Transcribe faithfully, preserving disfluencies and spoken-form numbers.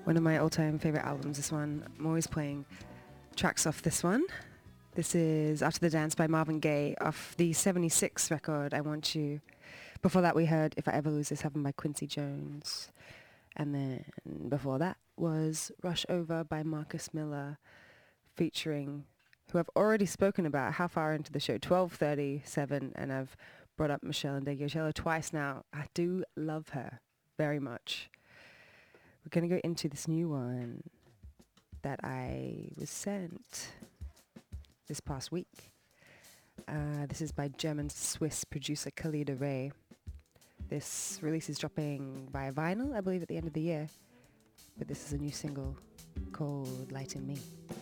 One of my all-time favorite albums, this one. I'm always playing tracks off this one. This is After the Dance by Marvin Gaye off the seventy-six record, I Want You. Before that we heard If I Ever Lose This Heaven by Quincy Jones. And then before that was Rush Over by Marcus Miller, featuring who I've already spoken about how far into the show, twelve thirty-seven, and I've brought up Michelle Ndegeocello twice now. I do love her very much. We're going to go into this new one that I was sent this past week. Uh, this is by German-Swiss producer Khalida Ray. This release is dropping via vinyl, I believe, at the end of the year. But this is a new single called Light in Me.